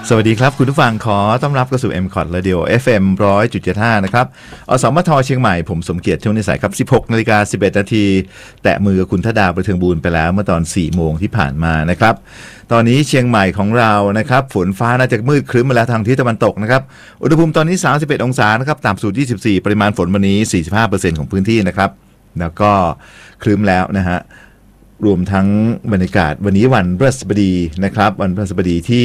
สวัสดีครับคุณผู้ฟังขอต้อนรับเข้าสู่ MCOT Radio FM 100.75 นะครับอสมทเชียงใหม่ผมสมเกียรติช่วงนิสัยครับ 16:11 นาทีแตะมือกับคุณธดาประเทืองบูรณ์ไปแล้วเมื่อตอน 4 โมงที่ผ่านมานะครับตอนนี้เชียงใหม่ของเรานะครับฝนฟ้าน่าจะมืดครึ้มมาแล้วทางทิศตะวันตกนะครับอุณหภูมิตอนนี้ 31 องศานะครับต่ำสุด 24 ปริมาณฝนวันนี้ 45% ของพื้นที่นะครับแล้วก็ครึ้มแล้วนะฮะรวมทั้งบรรยากาศวันนี้วันพฤหัสบดีนะครับวันพฤหัสบดีที่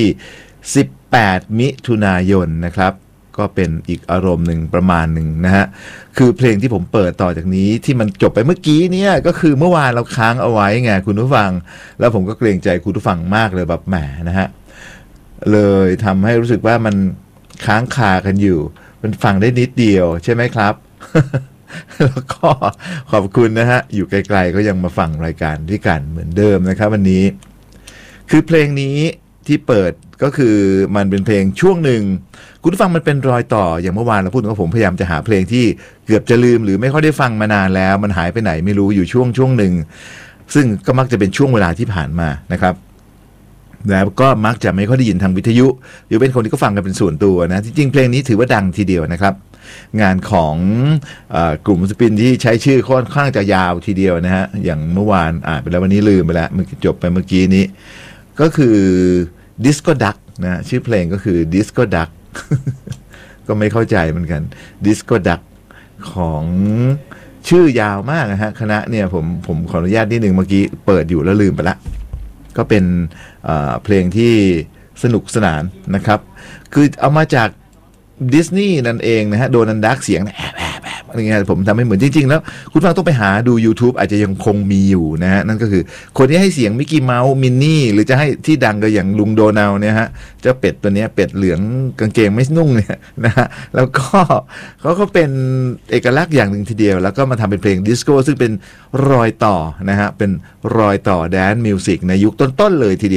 18 มิถุนายนนะครับก็เป็นอีกอารมณ์หนึ่งประมาณหนึ่งนะฮะคือเพลงที่ผมเปิดต่อจากนี้ที่มันจบไปเมื่อกี้เนี่ยก็คือเมื่อวานเราค้างเอาไว้ไงคุณผู้ฟังแล้วผมก็เกรงใจคุณผู้ฟังมากเลยแบบแหมนะฮะเลยทำให้รู้สึกว่ามันค้างคากันอยู่มันฟังได้นิดเดียวใช่ไหมครับ แล้วก็ขอบคุณนะฮะอยู่ไกลๆก็ยังมาฟังรายการด้วยกันเหมือนเดิมนะครับวันนี้คือเพลงนี้ที่เปิดก็คือมันเป็นเพลงช่วงหนึ่งคุณผู้ฟังมันเป็นรอยต่ออย่างเมื่อวานเราพูดถึงว่าผมพยายามจะหาเพลงที่เกือบจะลืมหรือไม่ค่อยได้ฟังมานานแล้วมันหายไปไหนไม่รู้อยู่ช่วงหนึ่งซึ่งก็มักจะเป็นช่วงเวลาที่ผ่านมานะครับแล้วก็มักจะไม่ค่อยได้ยินทางวิทยุหรือเป็นคนที่ก็ฟังกันเป็นส่วนตัวนะจริงๆเพลงนี้ถือว่าดังทีเดียวนะครับงานของกลุ่มศิลปินที่ใช้ชื่อค่อนข้างจะยาวทีเดียวนะฮะอย่างเมื่อวานไปแล้ววันนี้ลืมไปแล้วมันจบไปเมื่อกี้นี้ก็คือDisco Duck นะชื่อเพลงก็คือ Disco Duck ก็ไม่เข้าใจเหมือนกัน Disco Duck ของชื่อยาวมากนะฮะคณะเนี่ยผมขออนุญาตนิดนึงเมื่อกี้เปิดอยู่แล้วลืมไปละก็เป็นเพลงที่สนุกสนานนะครับคือเอามาจากดิสนีย์นั่นเองนะฮะโดนัลด์ดักเสียงแอบอะไรเงี้ยผมทำให้เหมือนจริงๆแล้วคุณฟังต้องไปหาดู YouTube อาจจะยังคงมีอยู่นะฮะนั่นก็คือคนที่ให้เสียงมิกกี้เมาส์มินนี่หรือจะให้ที่ดังก็อย่างลุงโดนัลเนี่ยฮะเจ้าเป็ดตัวเนี้ยเป็ดเหลืองกางเกงไม่นุ่งเนี่ยนะฮะแล้วก็เขาก็เป็นเอกลักษณ์อย่างหนึ่งทีเดียวแล้วก็มาทำเป็นเพลงดิสโก้ซึ่งเป็นรอยต่อนะฮะเป็นรอยต่อแดนซ์มิวสิกในยุคต้นๆเลยทีเดียว